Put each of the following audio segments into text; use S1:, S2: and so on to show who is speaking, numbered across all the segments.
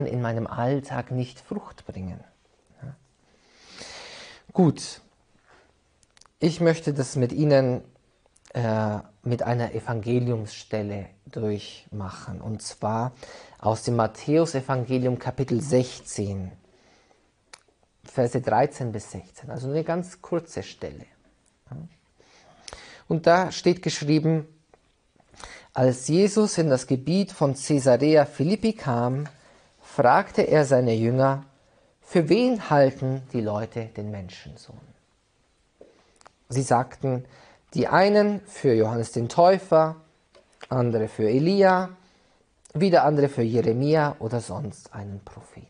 S1: in meinem Alltag nicht Frucht bringen? Ja. Gut, ich möchte das mit Ihnen mit einer Evangeliumsstelle durchmachen, und zwar aus dem Matthäus-Evangelium Kapitel 16, Verse 13 bis 16, also eine ganz kurze Stelle. Und da steht geschrieben: Als Jesus in das Gebiet von Caesarea Philippi kam, fragte er seine Jünger: Für wen halten die Leute den Menschensohn? Sie sagten, die einen für Johannes den Täufer, andere für Elia, wieder andere für Jeremia oder sonst einen Propheten.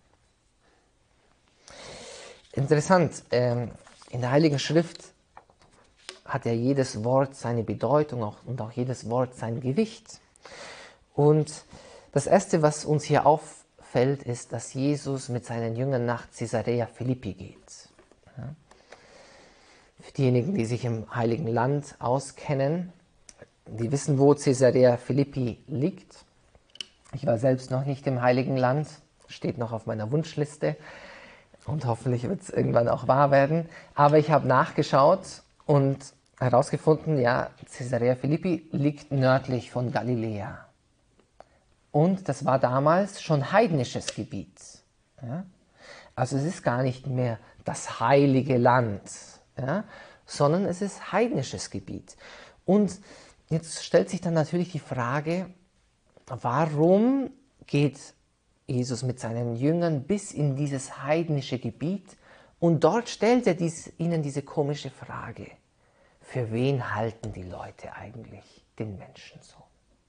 S1: Interessant, in der Heiligen Schrift hat ja jedes Wort seine Bedeutung und auch jedes Wort sein Gewicht. Und das Erste, was uns hier auffällt, ist, dass Jesus mit seinen Jüngern nach Caesarea Philippi geht. Ja. Für diejenigen, die sich im Heiligen Land auskennen, die wissen, wo Caesarea Philippi liegt. Ich war selbst noch nicht im Heiligen Land, steht noch auf meiner Wunschliste und hoffentlich wird es irgendwann auch wahr werden. Aber ich habe nachgeschaut und herausgefunden, ja, Caesarea Philippi liegt nördlich von Galiläa. Und das war damals schon heidnisches Gebiet. Ja? Also es ist gar nicht mehr das heilige Land, ja? Sondern es ist heidnisches Gebiet. Und jetzt stellt sich dann natürlich die Frage, warum geht Jesus mit seinen Jüngern bis in dieses heidnische Gebiet und dort stellt er ihnen diese komische Frage: Für wen halten die Leute eigentlich den Menschensohn?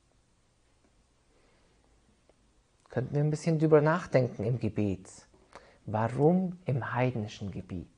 S1: Könnten wir ein bisschen drüber nachdenken im Gebet. Warum im heidnischen Gebiet?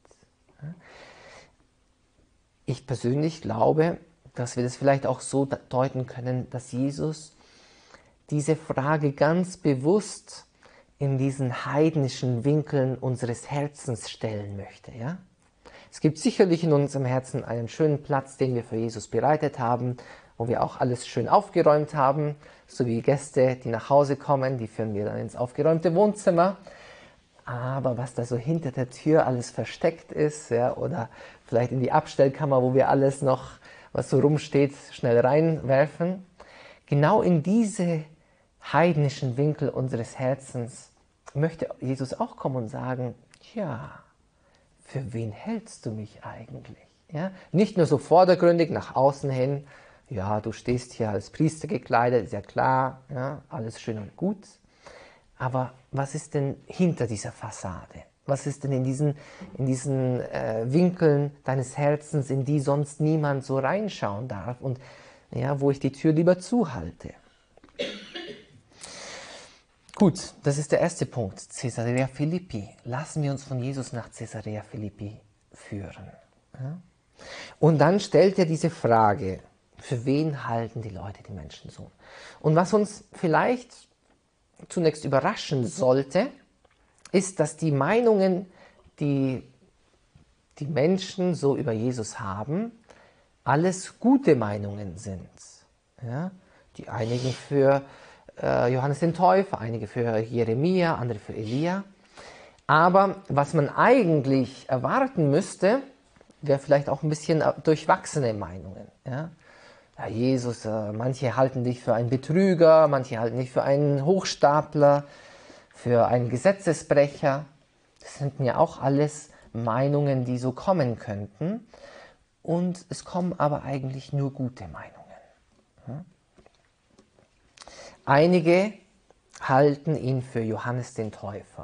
S1: Ich persönlich glaube, dass wir das vielleicht auch so deuten können, dass Jesus diese Frage ganz bewusst in diesen heidnischen Winkeln unseres Herzens stellen möchte. Ja? Es gibt sicherlich in unserem Herzen einen schönen Platz, den wir für Jesus bereitet haben, wo wir auch alles schön aufgeräumt haben, so wie Gäste, die nach Hause kommen, die führen wir dann ins aufgeräumte Wohnzimmer. Aber was da so hinter der Tür alles versteckt ist, ja, oder vielleicht in die Abstellkammer, wo wir alles noch, was so rumsteht, schnell reinwerfen, genau in diese heidnischen Winkel unseres Herzens möchte Jesus auch kommen und sagen: Ja, für wen hältst du mich eigentlich? Ja? Nicht nur so vordergründig nach außen hin, ja, du stehst hier als Priester gekleidet, ist ja klar, ja, alles schön und gut. Aber was ist denn hinter dieser Fassade? Was ist denn in diesen Winkeln deines Herzens, in die sonst niemand so reinschauen darf und ja, wo ich die Tür lieber zuhalte? Gut, das ist der erste Punkt. Caesarea Philippi. Lassen wir uns von Jesus nach Caesarea Philippi führen. Ja? Und dann stellt er diese Frage: Für wen halten die Leute den Menschensohn? Und was uns vielleicht zunächst überraschen sollte, ist, dass die Meinungen, die die Menschen so über Jesus haben, alles gute Meinungen sind. Ja? Die einigen für Johannes den Täufer, einige für Jeremia, andere für Elia. Aber was man eigentlich erwarten müsste, wäre vielleicht auch ein bisschen durchwachsene Meinungen. Ja? Ja, Jesus, manche halten dich für einen Betrüger, manche halten dich für einen Hochstapler, für einen Gesetzesbrecher. Das sind ja auch alles Meinungen, die so kommen könnten. Und es kommen aber eigentlich nur gute Meinungen. Ja? Einige halten ihn für Johannes den Täufer.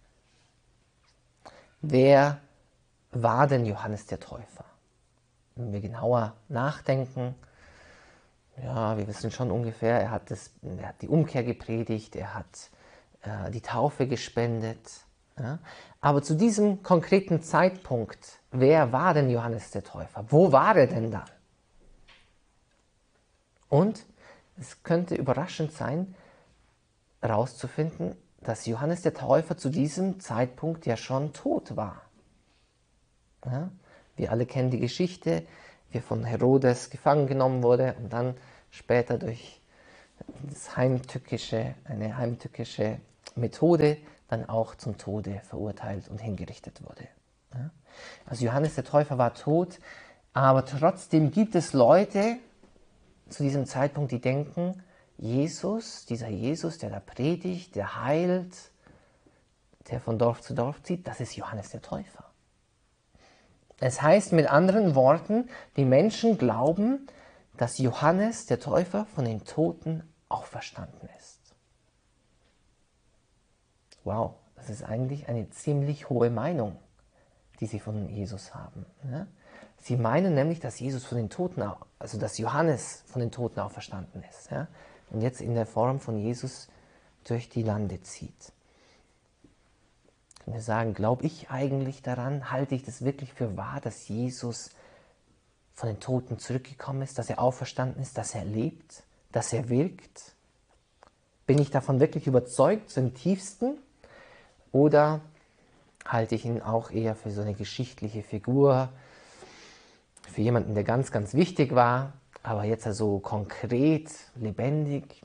S1: Wer war denn Johannes der Täufer? Wenn wir genauer nachdenken, ja, wir wissen schon ungefähr, er hat die Umkehr gepredigt, er hat die Taufe gespendet. Ja? Aber zu diesem konkreten Zeitpunkt, wer war denn Johannes der Täufer? Wo war er denn dann? Und es könnte überraschend sein, herauszufinden, dass Johannes der Täufer zu diesem Zeitpunkt ja schon tot war. Ja? Wir alle kennen die Geschichte, wie er von Herodes gefangen genommen wurde und dann später durch eine heimtückische Methode dann auch zum Tode verurteilt und hingerichtet wurde. Ja? Also Johannes der Täufer war tot, aber trotzdem gibt es Leute zu diesem Zeitpunkt, die denken, Jesus, dieser Jesus, der da predigt, der heilt, der von Dorf zu Dorf zieht, das ist Johannes der Täufer. Es heißt mit anderen Worten, die Menschen glauben, dass Johannes der Täufer von den Toten auferstanden ist. Wow, das ist eigentlich eine ziemlich hohe Meinung, die sie von Jesus haben. Ja? Sie meinen nämlich, dass Jesus von den Toten, also dass Johannes von den Toten auferstanden ist. Ja? Und jetzt in der Form von Jesus durch die Lande zieht. Können wir sagen, glaube ich eigentlich daran, halte ich das wirklich für wahr, dass Jesus von den Toten zurückgekommen ist, dass er auferstanden ist, dass er lebt, dass er wirkt? Bin ich davon wirklich überzeugt, so im tiefsten? Oder halte ich ihn auch eher für so eine geschichtliche Figur, für jemanden, der ganz, ganz wichtig war, aber jetzt also konkret, lebendig?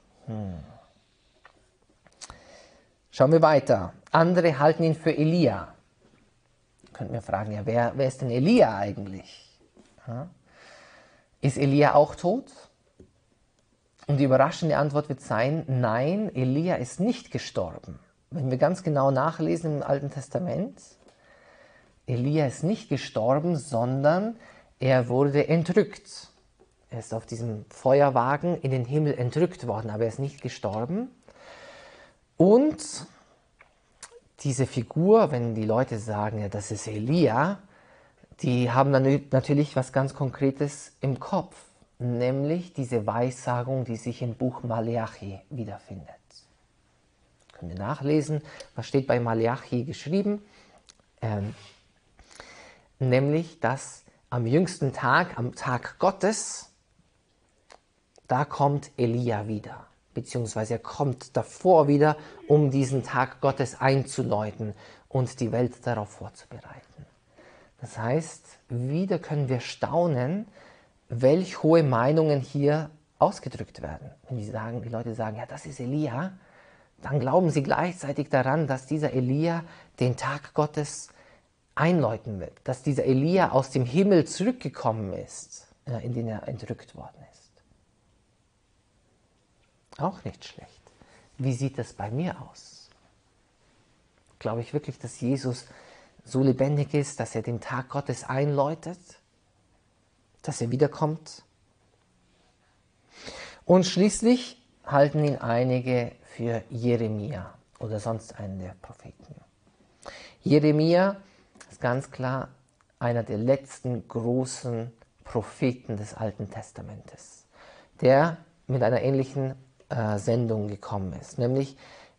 S1: Schauen wir weiter. Andere halten ihn für Elia. Könnten wir fragen, ja, wer ist denn Elia eigentlich? Ja? Ist Elia auch tot? Und die überraschende Antwort wird sein, nein, Elia ist nicht gestorben. Wenn wir ganz genau nachlesen im Alten Testament, Elia ist nicht gestorben, sondern er wurde entrückt. Er ist auf diesem Feuerwagen in den Himmel entrückt worden, aber er ist nicht gestorben. Und diese Figur, wenn die Leute sagen, ja, das ist Elia, die haben dann natürlich was ganz Konkretes im Kopf, nämlich diese Weissagung, die sich im Buch Maleachi wiederfindet. Können wir nachlesen, was steht bei Maleachi geschrieben? Nämlich, dass am jüngsten Tag, am Tag Gottes, da kommt Elia wieder. Beziehungsweise er kommt davor wieder, um diesen Tag Gottes einzuläuten und die Welt darauf vorzubereiten. Das heißt, wieder können wir staunen, welch hohe Meinungen hier ausgedrückt werden. Wenn die Leute sagen, ja, das ist Elia, dann glauben sie gleichzeitig daran, dass dieser Elia den Tag Gottes einläuten wird, dass dieser Elia aus dem Himmel zurückgekommen ist, in den er entrückt worden ist. Auch nicht schlecht. Wie sieht das bei mir aus? Glaube ich wirklich, dass Jesus so lebendig ist, dass er den Tag Gottes einläutet, dass er wiederkommt? Und schließlich halten ihn einige für Jeremia oder sonst einen der Propheten. Jeremia ist ganz klar einer der letzten großen Propheten des Alten Testamentes, der mit einer ähnlichen Sendung gekommen ist, nämlich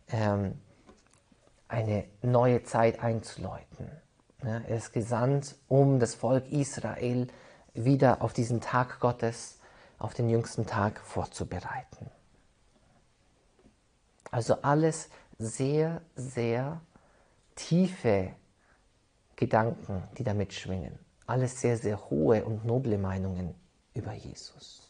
S1: eine neue Zeit einzuläuten. Ja, er ist gesandt, um das Volk Israel wieder auf diesen Tag Gottes, auf den jüngsten Tag vorzubereiten. Also alles sehr, sehr tiefe Gedanken, die da mitschwingen. Alles sehr, sehr hohe und noble Meinungen über Jesus.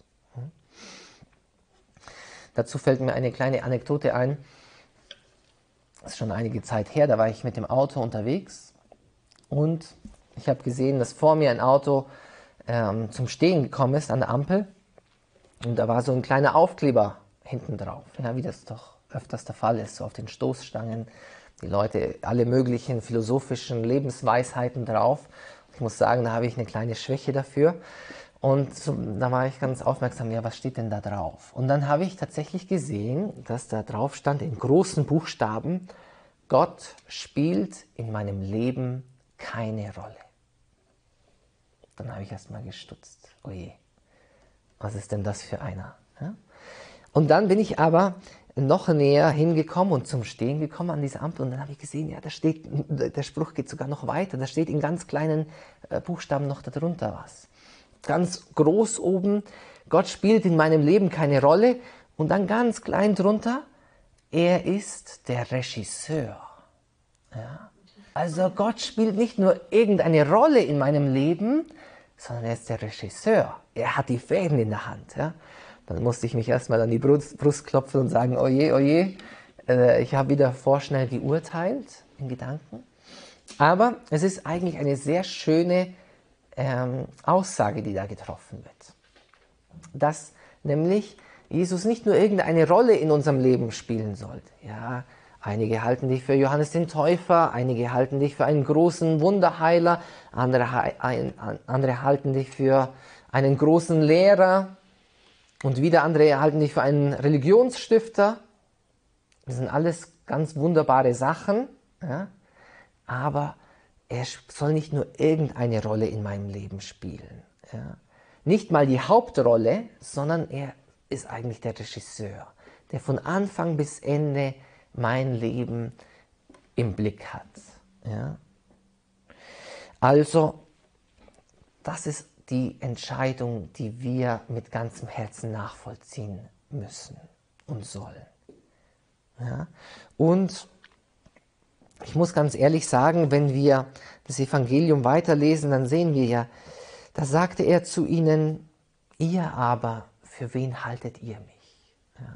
S1: Dazu fällt mir eine kleine Anekdote ein. Das ist schon einige Zeit her, da war ich mit dem Auto unterwegs und ich habe gesehen, dass vor mir ein Auto zum Stehen gekommen ist an der Ampel und da war so ein kleiner Aufkleber hinten drauf, ja, wie das doch öfters der Fall ist, so auf den Stoßstangen, die Leute, alle möglichen philosophischen Lebensweisheiten drauf. Ich muss sagen, da habe ich eine kleine Schwäche dafür. Und da war ich ganz aufmerksam, ja, was steht denn da drauf? Und dann habe ich tatsächlich gesehen, dass da drauf stand in großen Buchstaben, Gott spielt in meinem Leben keine Rolle. Dann habe ich erst mal gestutzt. Oje, was ist denn das für einer? Ja? Und dann bin ich aber noch näher hingekommen und zum Stehen gekommen an diese Ampel und dann habe ich gesehen, ja, da steht, der Spruch geht sogar noch weiter, da steht in ganz kleinen Buchstaben noch darunter was. Ganz groß oben, Gott spielt in meinem Leben keine Rolle und dann ganz klein drunter, er ist der Regisseur. Ja? Also Gott spielt nicht nur irgendeine Rolle in meinem Leben, sondern er ist der Regisseur. Er hat die Fäden in der Hand. Ja? Dann musste ich mich erstmal an die Brust klopfen und sagen, oje, oje, Ich habe wieder vorschnell geurteilt in Gedanken. Aber es ist eigentlich eine sehr schöne Aussage, die da getroffen wird. Dass nämlich Jesus nicht nur irgendeine Rolle in unserem Leben spielen sollte. Ja, einige halten dich für Johannes den Täufer, einige halten dich für einen großen Wunderheiler, andere halten dich für einen großen Lehrer und wieder andere halten dich für einen Religionsstifter. Das sind alles ganz wunderbare Sachen, ja? Aber er soll nicht nur irgendeine Rolle in meinem Leben spielen. Ja? Nicht mal die Hauptrolle, sondern er ist eigentlich der Regisseur, der von Anfang bis Ende mein Leben im Blick hat. Ja? Also, das ist die Entscheidung, die wir mit ganzem Herzen nachvollziehen müssen und sollen. Ja? Und ich muss ganz ehrlich sagen, wenn wir das Evangelium weiterlesen, dann sehen wir ja, da sagte er zu ihnen, ihr aber, für wen haltet ihr mich? Ja.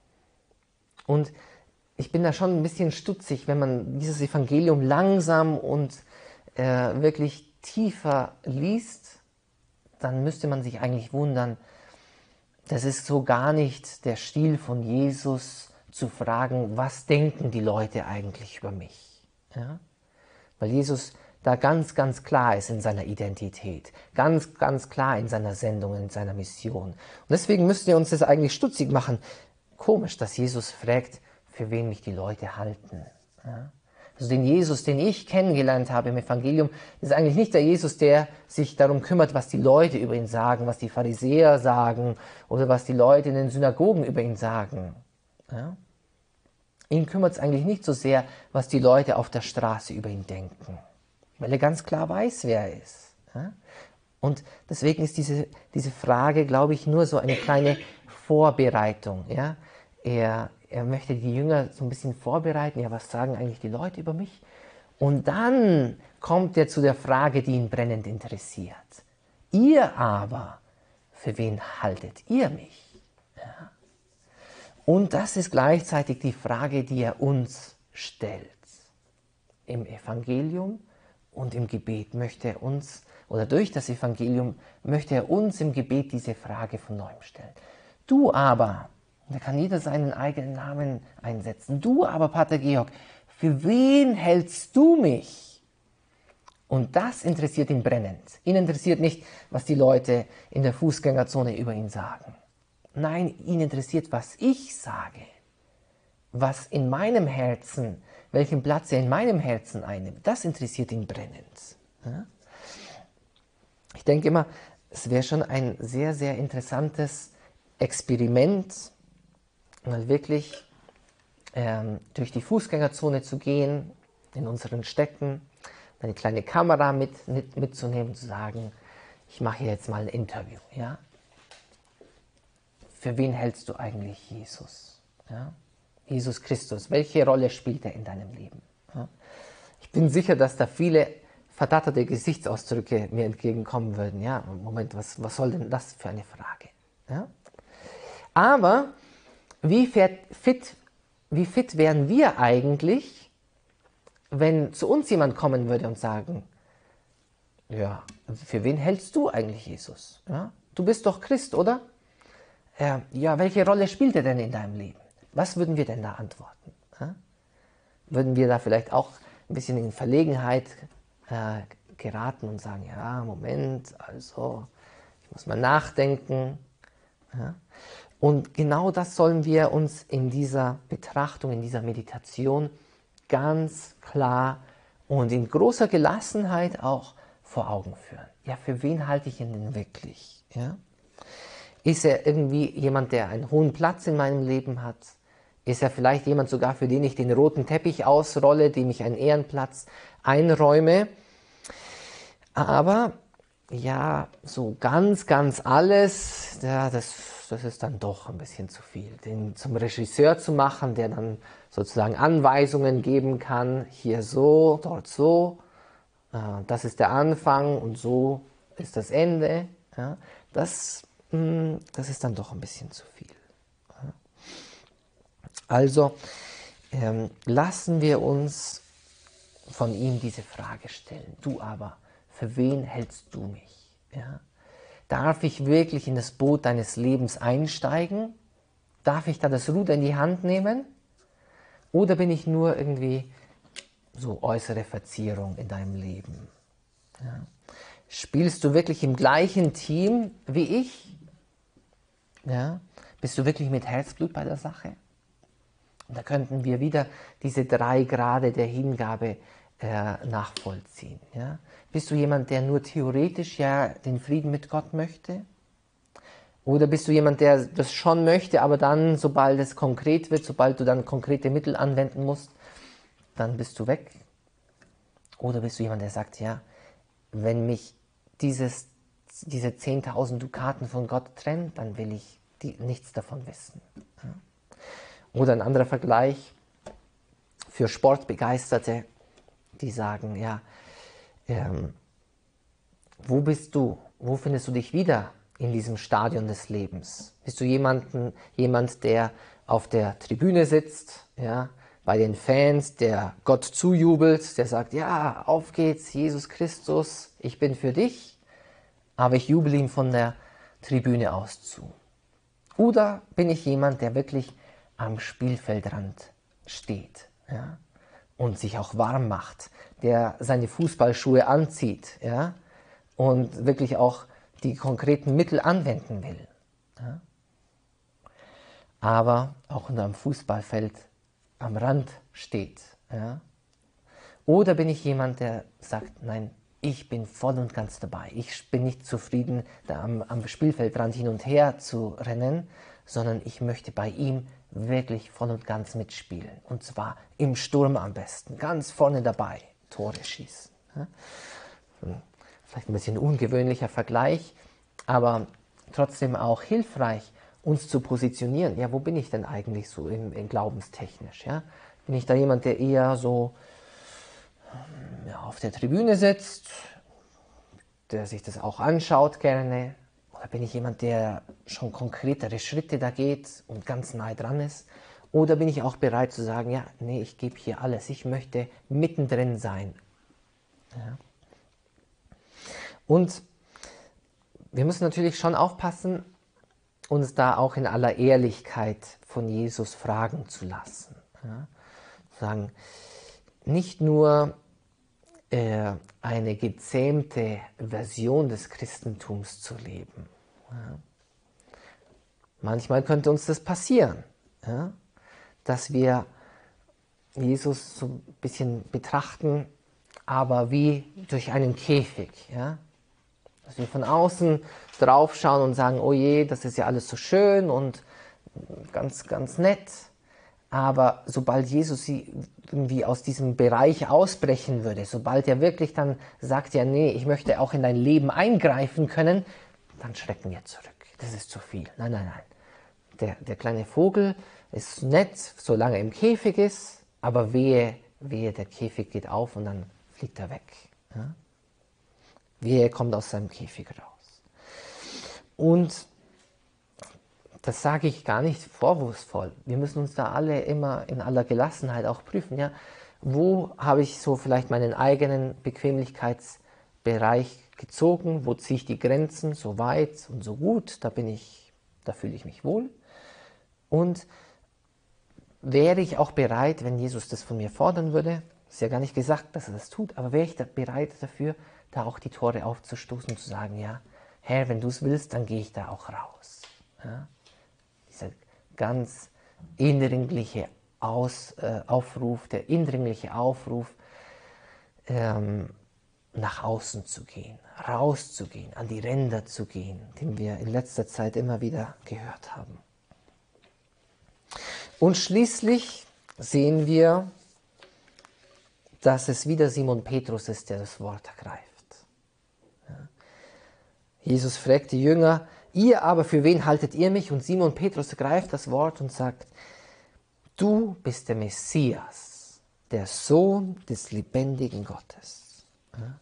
S1: Und ich bin da schon ein bisschen stutzig, wenn man dieses Evangelium langsam und wirklich tiefer liest, dann müsste man sich eigentlich wundern, das ist so gar nicht der Stil von Jesus, zu fragen, was denken die Leute eigentlich über mich? Ja? Weil Jesus da ganz, ganz klar ist in seiner Identität, ganz, ganz klar in seiner Sendung, in seiner Mission. Und deswegen müsste uns das eigentlich stutzig machen. Komisch, dass Jesus fragt, für wen mich die Leute halten. Ja? Also den Jesus, den ich kennengelernt habe im Evangelium, ist eigentlich nicht der Jesus, der sich darum kümmert, was die Leute über ihn sagen, was die Pharisäer sagen oder was die Leute in den Synagogen über ihn sagen. Ja? Ihn kümmert es eigentlich nicht so sehr, was die Leute auf der Straße über ihn denken, weil er ganz klar weiß, wer er ist. Ja? Und deswegen ist diese Frage, glaube ich, nur so eine kleine Vorbereitung. Ja? Er möchte die Jünger so ein bisschen vorbereiten, ja, was sagen eigentlich die Leute über mich? Und dann kommt er zu der Frage, die ihn brennend interessiert. Ihr aber, für wen haltet ihr mich? Ja? Und das ist gleichzeitig die Frage, die er uns stellt. Im Evangelium und im Gebet möchte er uns, oder durch das Evangelium möchte er uns im Gebet diese Frage von neuem stellen. Du aber, da kann jeder seinen eigenen Namen einsetzen, du aber, Pater Georg, für wen hältst du mich? Und das interessiert ihn brennend. Ihn interessiert nicht, was die Leute in der Fußgängerzone über ihn sagen. Nein, ihn interessiert, was ich sage, was in meinem Herzen, welchen Platz er in meinem Herzen einnimmt. Das interessiert ihn brennend. Ja? Ich denke immer, es wäre schon ein sehr, sehr interessantes Experiment, mal wirklich durch die Fußgängerzone zu gehen, in unseren Städten, eine kleine Kamera mitzunehmen und zu sagen, ich mache hier jetzt mal ein Interview. Ja? Für wen hältst du eigentlich Jesus? Ja? Jesus Christus, welche Rolle spielt er in deinem Leben? Ja? Ich bin sicher, dass da viele verdatterte Gesichtsausdrücke mir entgegenkommen würden. Ja, Moment, was soll denn das für eine Frage? Ja? Aber wie fit wären wir eigentlich, wenn zu uns jemand kommen würde und sagen, ja, für wen hältst du eigentlich Jesus? Ja? Du bist doch Christ, oder? Ja, welche Rolle spielt er denn in deinem Leben? Was würden wir denn da antworten? Ja? Würden wir da vielleicht auch ein bisschen in Verlegenheit geraten und sagen, ja, Moment, also ich muss mal nachdenken. Ja? Und genau das sollen wir uns in dieser Betrachtung, in dieser Meditation ganz klar und in großer Gelassenheit auch vor Augen führen. Ja, für wen halte ich ihn denn wirklich? Ja? Ist er irgendwie jemand, der einen hohen Platz in meinem Leben hat? Ist er vielleicht jemand sogar, für den ich den roten Teppich ausrolle, dem ich einen Ehrenplatz einräume? Aber ja, so ganz, ganz alles, ja, das ist dann doch ein bisschen zu viel. Den zum Regisseur zu machen, der dann sozusagen Anweisungen geben kann, hier so, dort so, das ist der Anfang und so ist das Ende. Ja, das ist dann doch ein bisschen zu viel. Also, lassen wir uns von ihm diese Frage stellen. Du aber, für wen hältst du mich? Ja? Darf ich wirklich in das Boot deines Lebens einsteigen? Darf ich da das Ruder in die Hand nehmen? Oder bin ich nur irgendwie so äußere Verzierung in deinem Leben? Ja? Spielst du wirklich im gleichen Team wie ich? Ja? Bist du wirklich mit Herzblut bei der Sache? Und da könnten wir wieder diese 3 Grade der Hingabe nachvollziehen. Ja? Bist du jemand, der nur theoretisch ja den Frieden mit Gott möchte? Oder bist du jemand, der das schon möchte, aber dann, sobald es konkret wird, sobald du dann konkrete Mittel anwenden musst, dann bist du weg? Oder bist du jemand, der sagt, ja, wenn mich diese 10.000 Dukaten von Gott trennt, dann will ich nichts davon wissen. Ja? Oder ein anderer Vergleich für Sportbegeisterte, die sagen, ja, wo bist du? Wo findest du dich wieder in diesem Stadion des Lebens? Bist du jemand, der auf der Tribüne sitzt, ja, bei den Fans, der Gott zujubelt, der sagt, ja, auf geht's, Jesus Christus, ich bin für dich, aber ich jubel ihm von der Tribüne aus zu? Oder bin ich jemand, der wirklich am Spielfeldrand steht, ja, und sich auch warm macht, der seine Fußballschuhe anzieht, ja, und wirklich auch die konkreten Mittel anwenden will? Ja? Aber auch unter einem Fußballfeld am Rand steht. Ja? Oder bin ich jemand, der sagt, nein, ich bin voll und ganz dabei. Ich bin nicht zufrieden, da am Spielfeldrand hin und her zu rennen, sondern ich möchte bei ihm wirklich voll und ganz mitspielen. Und zwar im Sturm am besten, ganz vorne dabei, Tore schießen. Ja? Vielleicht ein bisschen ungewöhnlicher Vergleich, aber trotzdem auch hilfreich, uns zu positionieren. Ja, wo bin ich denn eigentlich so in glaubenstechnisch? Ja? Bin ich da jemand, der eher so auf der Tribüne sitzt, der sich das auch anschaut gerne? Oder bin ich jemand, der schon konkretere Schritte da geht und ganz nahe dran ist? Oder bin ich auch bereit zu sagen, ja, nee, ich gebe hier alles, ich möchte mittendrin sein. Ja. Und wir müssen natürlich schon aufpassen, uns da auch in aller Ehrlichkeit von Jesus fragen zu lassen. Ja. Sagen, nicht nur eine gezähmte Version des Christentums zu leben. Ja. Manchmal könnte uns das passieren, ja, dass wir Jesus so ein bisschen betrachten, aber wie durch einen Käfig. Ja. Dass wir von außen drauf schauen und sagen, oh je, das ist ja alles so schön und ganz, ganz nett. Aber sobald Jesus irgendwie aus diesem Bereich ausbrechen würde, sobald er wirklich dann sagt, ja nee, ich möchte auch in dein Leben eingreifen können, dann schrecken wir zurück. Das ist zu viel. Nein, nein, nein. Der kleine Vogel ist nett, solange er im Käfig ist, aber wehe, der Käfig geht auf und dann fliegt er weg. Ja? Wehe, er kommt aus seinem Käfig raus. Und das sage ich gar nicht vorwurfsvoll. Wir müssen uns da alle immer in aller Gelassenheit auch prüfen. Ja? Wo habe ich so vielleicht meinen eigenen Bequemlichkeitsbereich gezogen? Wo ziehe ich die Grenzen so weit und so gut? Da fühle ich mich wohl. Und wäre ich auch bereit, wenn Jesus das von mir fordern würde, ist ja gar nicht gesagt, dass er das tut, aber wäre ich da bereit dafür, da auch die Tore aufzustoßen und zu sagen, ja, Herr, wenn du es willst, dann gehe ich da auch raus. Ja? Dieser ganz eindringliche Aufruf, der eindringliche Aufruf, nach außen zu gehen, rauszugehen, an die Ränder zu gehen, den wir in letzter Zeit immer wieder gehört haben. Und schließlich sehen wir, dass es wieder Simon Petrus ist, der das Wort ergreift. Ja. Jesus fragt die Jünger, ihr aber, für wen haltet ihr mich? Und Simon Petrus ergreift das Wort und sagt, du bist der Messias, der Sohn des lebendigen Gottes. Ja.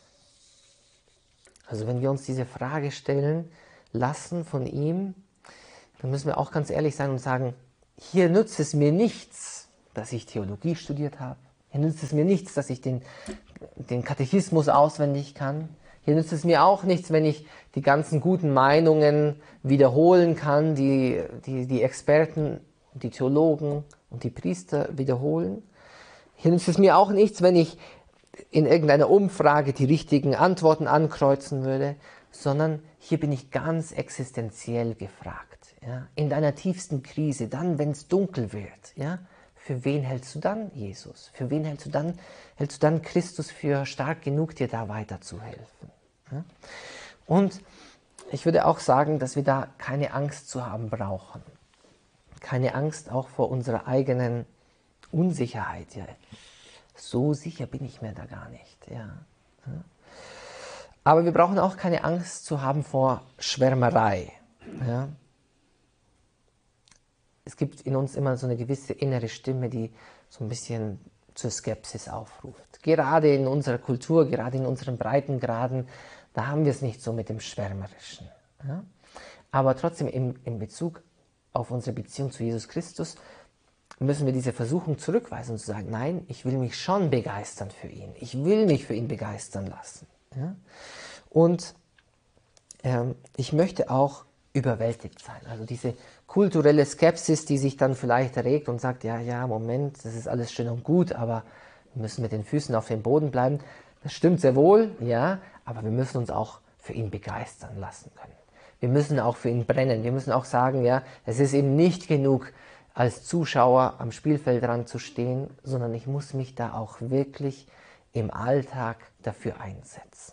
S1: Also wenn wir uns diese Frage stellen lassen von ihm, dann müssen wir auch ganz ehrlich sein und sagen, hier nützt es mir nichts, dass ich Theologie studiert habe. Hier nützt es mir nichts, dass ich den Katechismus auswendig kann. Hier nützt es mir auch nichts, wenn ich die ganzen guten Meinungen wiederholen kann, die Experten, die Theologen und die Priester wiederholen. Hier nützt es mir auch nichts, wenn ich in irgendeiner Umfrage die richtigen Antworten ankreuzen würde, sondern hier bin ich ganz existenziell gefragt. Ja? In deiner tiefsten Krise, dann, wenn es dunkel wird, ja? Für wen hältst du dann Jesus? Für wen hältst du dann Christus für stark genug, dir da weiterzuhelfen? Ja? Und ich würde auch sagen, dass wir da keine Angst zu haben brauchen. Keine Angst auch vor unserer eigenen Unsicherheit. Ja. So sicher bin ich mir da gar nicht. Ja. Aber wir brauchen auch keine Angst zu haben vor Schwärmerei. Ja. Es gibt in uns immer so eine gewisse innere Stimme, die so ein bisschen zur Skepsis aufruft. Gerade in unserer Kultur, gerade in unseren Breitengraden, da haben wir es nicht so mit dem Schwärmerischen. Ja? Aber trotzdem in Bezug auf unsere Beziehung zu Jesus Christus müssen wir diese Versuchung zurückweisen und zu sagen, nein, ich will mich schon begeistern für ihn. Ich will mich für ihn begeistern lassen. Ja? Und ich möchte auch überwältigt sein. Also diese kulturelle Skepsis, die sich dann vielleicht regt und sagt, ja, Moment, das ist alles schön und gut, aber wir müssen mit den Füßen auf dem Boden bleiben. Das stimmt sehr wohl, ja, aber wir müssen uns auch für ihn begeistern lassen können. Wir müssen auch für ihn brennen. Wir müssen auch sagen, ja, es ist eben nicht genug, als Zuschauer am Spielfeldrand zu stehen, sondern ich muss mich da auch wirklich im Alltag dafür einsetzen.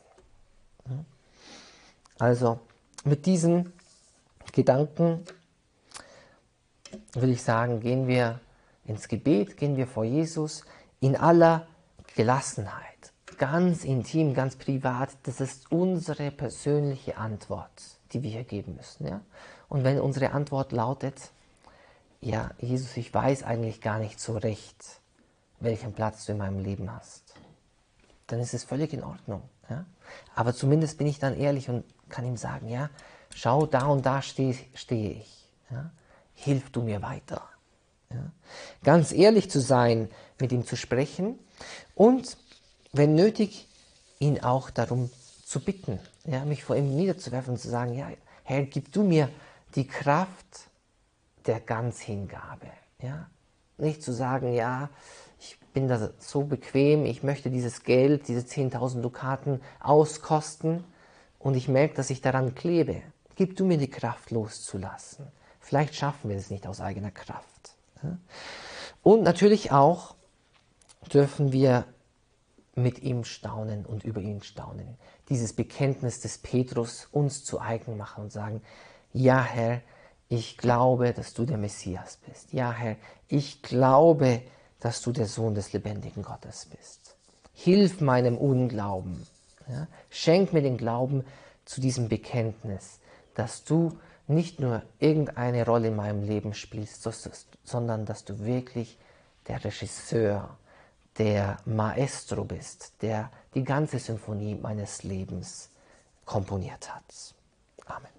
S1: Also mit diesen Gedanken will ich sagen, gehen wir ins Gebet, gehen wir vor Jesus in aller Gelassenheit, ganz intim, ganz privat. Das ist unsere persönliche Antwort, die wir hier geben müssen. Ja? Und wenn unsere Antwort lautet, ja, Jesus, ich weiß eigentlich gar nicht so recht, welchen Platz du in meinem Leben hast, dann ist es völlig in Ordnung. Ja? Aber zumindest bin ich dann ehrlich und kann ihm sagen, ja, schau, da und da stehe ich. Ja? Hilf du mir weiter. Ja? Ganz ehrlich zu sein, mit ihm zu sprechen und, wenn nötig, ihn auch darum zu bitten, ja? Mich vor ihm niederzuwerfen und zu sagen, ja, Herr, gib du mir die Kraft der Ganzhingabe. Ja? Nicht zu sagen, ja, ich bin da so bequem, ich möchte dieses Geld, diese 10.000 Dukaten auskosten und ich merke, dass ich daran klebe. Gib du mir die Kraft loszulassen. Vielleicht schaffen wir es nicht aus eigener Kraft. Und natürlich auch dürfen wir mit ihm staunen und über ihn staunen. Dieses Bekenntnis des Petrus uns zu eigen machen und sagen, ja Herr, ich glaube, dass du der Messias bist. Ja Herr, ich glaube, dass du der Sohn des lebendigen Gottes bist. Hilf meinem Unglauben. Ja? Schenk mir den Glauben zu diesem Bekenntnis, dass du nicht nur irgendeine Rolle in meinem Leben spielst, sondern dass du wirklich der Regisseur, der Maestro bist, der die ganze Symphonie meines Lebens komponiert hat. Amen.